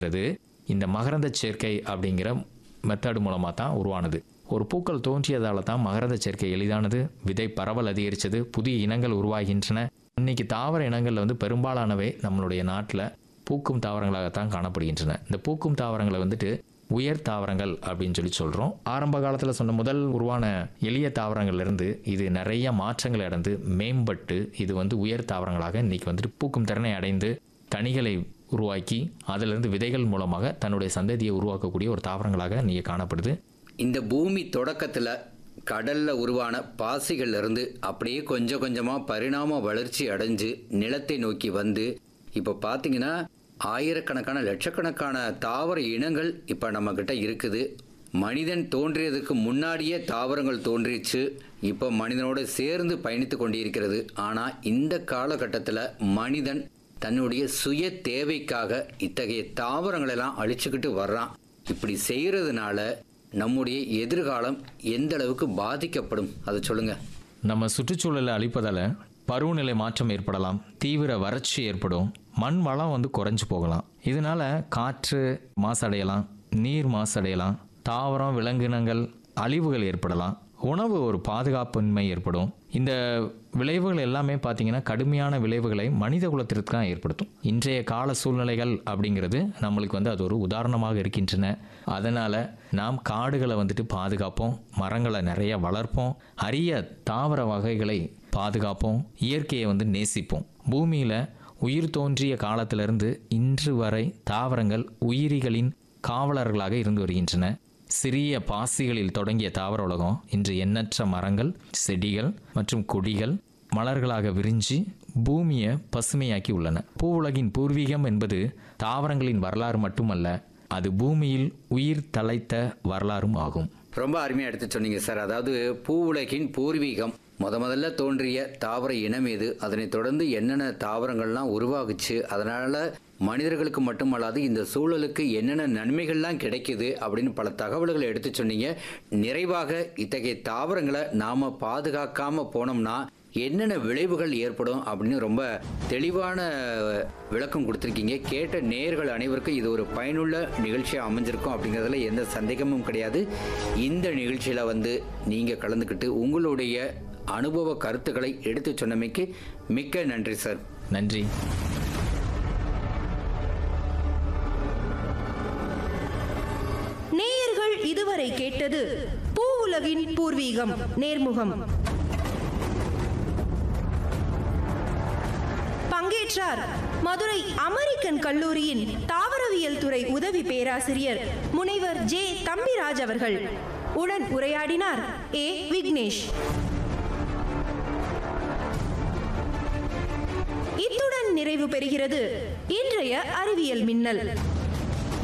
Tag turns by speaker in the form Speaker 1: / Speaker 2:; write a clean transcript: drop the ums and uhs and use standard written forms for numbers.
Speaker 1: இந்த மகரந்த சேர்க்கை அப்படிங்கிற மெத்தட் மூலமாக தான் உருவானது. ஒரு பூக்கள் தோன்றியதால தான் மகரந்த சேர்க்கை எளிதானது, விதை பரவல் அதிகரித்தது, புதிய இனங்கள் உருவாகின்றன. இன்னைக்கு தாவர இனங்களில் வந்து பெரும்பாலானவை நம்மளுடைய நாட்டில் பூக்கும் தாவரங்களாகத்தான் காணப்படுகின்றன. இந்த பூக்கும் தாவரங்களை வந்துட்டு உயர் தாவரங்கள் அப்படின்னு சொல்லி சொல்கிறோம். ஆரம்ப காலத்தில் சொன்ன முதல் உருவான எளிய தாவரங்கள்லேருந்து இது நிறைய மாற்றங்களை அடைந்து மேம்பட்டு இது வந்து உயர் தாவரங்களாக இன்னைக்கு வந்துட்டு பூக்கும் திறனை அடைந்து கனிகளை உருவாக்கி அதிலிருந்து விதைகள் மூலமாக தன்னுடைய சந்ததியை உருவாக்கக்கூடிய ஒரு தாவரங்களாக இன்னைக்கு காணப்படுது.
Speaker 2: இந்த பூமி தொடக்கத்தில் கடலில் உருவான பாசிகள் இருந்து அப்படியே கொஞ்சம் கொஞ்சமாக பரிணாம வளர்ச்சி அடைஞ்சு நிலத்தை நோக்கி வந்து இப்போ பார்த்தீங்கன்னா ஆயிரக்கணக்கான லட்சக்கணக்கான தாவர இனங்கள் இப்போ நம்மக்கிட்ட இருக்குது. மனிதன் தோன்றியதுக்கு முன்னாடியே தாவரங்கள் தோன்றிச்சு, இப்போ மனிதனோடு சேர்ந்து பயணித்து கொண்டிருக்கிறது. ஆனால் இந்த காலகட்டத்தில் மனிதன் தன்னுடைய சுய தேவைக்காக இத்தகைய தாவரங்களெல்லாம் அழிச்சுக்கிட்டு வர்றான். இப்படி செய்கிறதுனால நம்முடைய எதிர்காலம் எந்த அளவுக்கு பாதிக்கப்படும் அதை சொல்லுங்க.
Speaker 1: நம்ம சுற்றுச்சூழலை அழிப்பதால் பருவநிலை மாற்றம் ஏற்படலாம், தீவிர வறட்சி ஏற்படும், மண் வளம் வந்து குறைஞ்சு போகலாம். இதனால காற்று மாசடையலாம், நீர் மாசடையலாம், தாவரம் விலங்கினங்கள் அழிவுகள் ஏற்படலாம், உணவு ஒரு பாதுகாப்பின்மை ஏற்படும். இந்த விளைவுகள் எல்லாமே பார்த்தீங்கன்னா கடுமையான விளைவுகளை மனித குலத்திற்கு தான் ஏற்படுத்தும். இன்றைய கால சூழ்நிலைகள் அப்படிங்கிறது நம்மளுக்கு வந்து அது ஒரு உதாரணமாக இருக்கின்றன. அதனால் நாம் காடுகளை வந்துட்டு பாதுகாப்போம், மரங்களை நிறைய வளர்ப்போம், அரிய தாவர வகைகளை பாதுகாப்போம், இயற்கையை வந்து நேசிப்போம். பூமியில் உயிர் தோன்றிய காலத்திலிருந்து இன்று வரை தாவரங்கள் உயிரிகளின் காவலர்களாக இருந்து வருகின்றன. சிறிய பாசிகளில் தொடங்கிய தாவர உலகம் இன்று எண்ணற்ற மரங்கள், செடிகள் மற்றும் கொடிகள், மலர்களாக விரிஞ்சி பூமியை பசுமையாக்கி உள்ளன. பூவுலகின் பூர்வீகம் என்பது தாவரங்களின் வரலாறு மட்டுமல்ல, அது பூமியில் உயிர் தழைத்த வரலாறும் ஆகும்.
Speaker 2: ரொம்ப அருமையாக எடுத்து சொன்னீங்க சார். அதாவது பூவுலகின் பூர்வீகம், முதல்ல தோன்றிய தாவர இனம் எது, அதனைத் தொடர்ந்து என்னென்ன தாவரங்கள்லாம் உருவாகுச்சு, அதனால் மனிதர்களுக்கு மட்டுமல்லாது இந்த சூழலுக்கு என்னென்ன நன்மைகள்லாம் கிடைக்குது அப்படின்னு பல தகவல்களை எடுத்து சொன்னீங்க. நிறைவாக இத்தகைய தாவரங்களை நாம் பாதுகாக்காமல் போனோம்னா என்னென்ன விளைவுகள் ஏற்படும் அப்படின்னு ரொம்ப தெளிவான விளக்கம் கொடுத்துருக்கீங்க. கேட்ட நேயர்கள் அனைவருக்கும் இது ஒரு பயனுள்ள நிகழ்ச்சியாக அமைஞ்சிருக்கும் அப்படிங்கிறதுல எந்த சந்தேகமும் கிடையாது. இந்த நிகழ்ச்சியில் வந்து நீங்கள் கலந்துக்கிட்டு உங்களுடைய அனுபவ கருத்துக்களை எடுத்து சொன்னமைக்கு மிக்க நன்றி சார்.
Speaker 1: நன்றி.
Speaker 3: நேயர்கள் இதுவரை கேட்டது பூவுலகின் பூர்வீகம் நேர்முகம். பங்கேற்றார் மதுரை அமெரிக்கன் கல்லூரியின் தாவரவியல் துறை உதவி பேராசிரியர் முனைவர் ஜே தம்பிராஜ் அவர்கள். உடன் உரையாடினார் ஏ விக்னேஷ். இத்துடன் நிறைவு பெறுகிறது இன்றைய அறிவியல் மின்னல்.